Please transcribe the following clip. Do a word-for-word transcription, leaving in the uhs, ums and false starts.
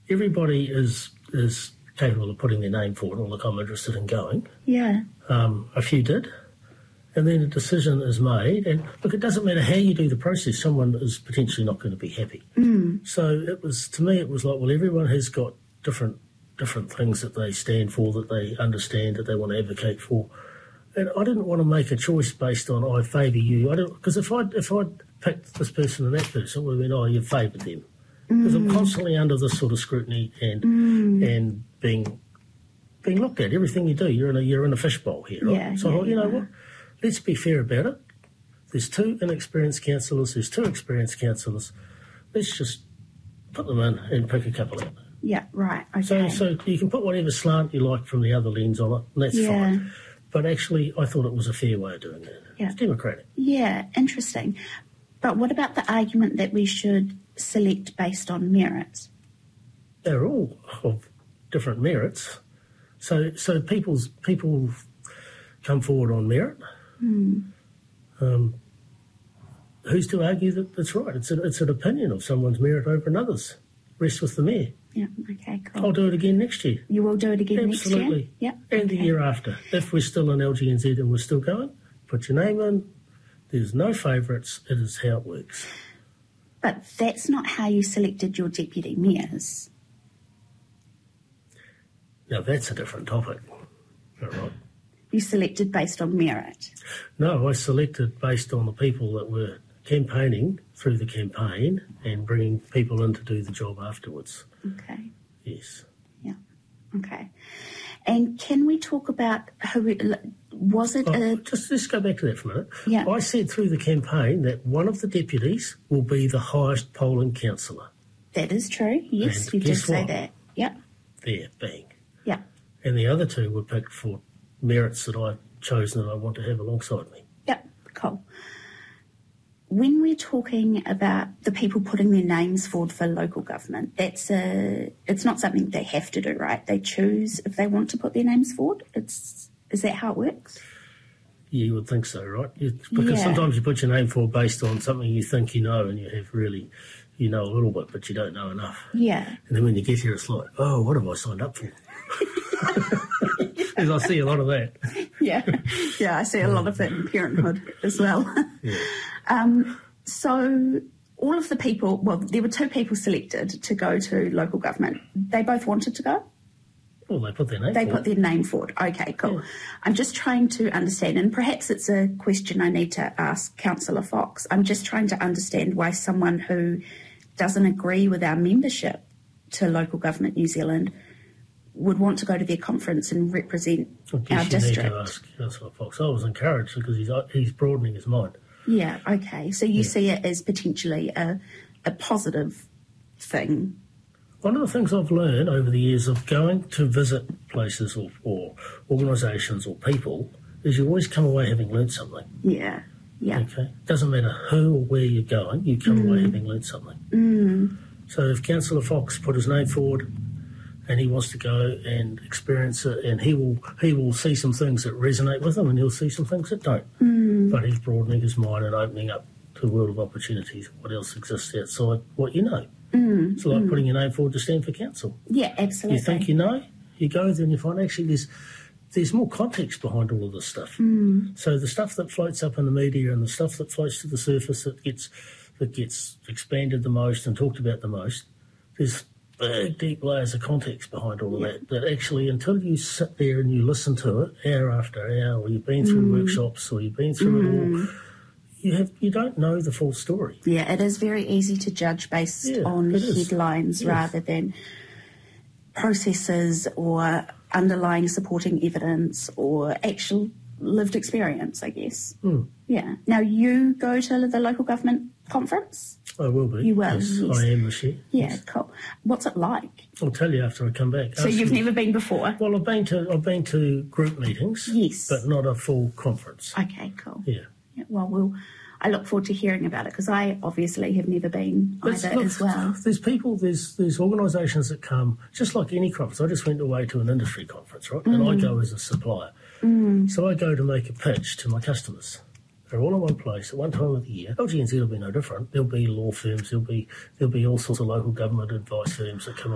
everybody is is capable of putting their name forward, or like I'm interested in going. Yeah. Um, a few did. And then a decision is made. And look, it doesn't matter how you do the process, someone is potentially not going to be happy. Mm. So it was, to me, it was like, well, everyone has got different different things that they stand for, that they understand, that they want to advocate for. And I didn't want to make a choice based on, I favour you. I don't, because if I'd, if I'd picked this person and that person, it would have been, oh, you favoured them. Because mm. I'm constantly under this sort of scrutiny and mm. and being being looked at. Everything you do, you're in a you're in a fishbowl here, right? Yeah, so yeah, I thought, you know yeah. what? Let's be fair about it. There's two inexperienced councillors, there's two experienced councillors. Let's just put them in and pick a couple out. Yeah, right, okay. So, so you can put whatever slant you like from the other lens on it, and that's yeah. fine. But actually, I thought it was a fair way of doing that. Yeah. It's democratic. Yeah, interesting. But what about the argument that we should select based on merit? They're all of different merits. So, so people's people come forward on merit. Mm. Um, who's to argue that that's right? It's a, it's an opinion of someone's merit over another's. Rest with the mayor. Yeah, okay, cool. I'll do it again next year. You will do it again Absolutely. next year? Yeah. And okay. the year after. If we're still in L G N Z and we're still going, put your name in. There's no favourites. It is how it works. But that's not how you selected your deputy mayors. Now, that's a different topic. All right. You selected based on merit? No, I selected based on the people that were campaigning through the campaign and bringing people in to do the job afterwards. Okay. Yes. Yeah. Okay. And can we talk about who... Was it oh, a... Just, just go back to that for a minute. Yeah. I said through the campaign that one of the deputies will be the highest polling councillor. That is true. Yes, and you did say what? that. Yeah. There, bang. Yeah. And the other two were picked for merits that I've chosen that I want to have alongside me. Yeah, cool. When we're talking about the people putting their names forward for local government, that's a, it's not something they have to do, right? They choose if they want to put their names forward. It's Is that how it works? Yeah, you would think so, right? You, because yeah. sometimes you put your name forward based on something you think you know and you have really, you know a little bit, but you don't know enough. Yeah. And then when you get here, it's like, oh, what have I signed up for? Because I see a lot of that. Yeah, yeah, I see a lot of that in Parenthood as well. Yeah. Um, so all of the people, well, there were two people selected to go to local government. They both wanted to go? Well, they put their name They forward. put their name forward. Okay, cool. Yeah. I'm just trying to understand, and perhaps it's a question I need to ask Councillor Fox. I'm just trying to understand why someone who doesn't agree with our membership to Local Government New Zealand would want to go to their conference and represent I guess our you district. need to ask Councillor Fox. I was encouraged because he's he's broadening his mind. Yeah, okay. So you Yeah. see it as potentially a, a positive thing. One of the things I've learned over the years of going to visit places or, or organisations or people is you always come away having learned something. Yeah, yeah. Okay? Doesn't matter who or where you're going, you come Mm. away having learned something. Mm. So if Councillor Fox put his name forward and he wants to go and experience it, and he will he will see some things that resonate with him and he'll see some things that don't. Mm. But he's broadening his mind and opening up to a world of opportunities, what else exists outside what you know. Mm. It's like mm. putting your name forward to stand for council. Yeah, absolutely. You think you know, you go there and you find actually there's there's more context behind all of this stuff. Mm. So the stuff that floats up in the media and the stuff that floats to the surface that gets that gets expanded the most and talked about the most, there's big, deep layers of context behind all of Yeah. that, that actually until you sit there and you listen to it hour after hour, or you've been through Mm. workshops or you've been through it all, you have you don't know the full story. Yeah, it is very easy to judge based Yeah, on it is. headlines Yes. rather than processes or underlying supporting evidence or actual lived experience, I guess. Mm. Yeah. Now, you go to the local government conference? I will be. You will, Yes, yes. I am this year. Yeah, Yes. cool. What's it like? I'll tell you after I come back. So Ask you've me. never been before? Well, I've been to I've been to group meetings, Yes. but not a full conference. Okay, cool. Yeah. Yeah, well, we'll, I look forward to hearing about it because I obviously have never been But either look, as well. There's people, there's there's organisations that come, just like any conference. I just went away to an industry conference, right? And I go as a supplier. Mm. So I go to make a pitch to my customers. They're all in one place at one time of the year. L G N Z will be no different. There'll be law firms, there'll be there'll be all sorts of local government advice firms that come